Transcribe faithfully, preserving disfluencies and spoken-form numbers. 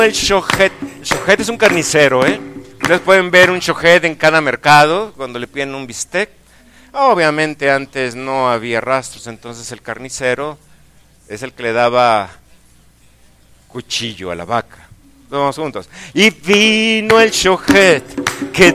El shohet, el shohet es un carnicero, ¿eh? Ustedes pueden ver un shohet en cada mercado cuando le piden un bistec. Obviamente antes no había rastros, entonces el carnicero es el que le daba cuchillo a la vaca. Vamos juntos. Y vino el shohet que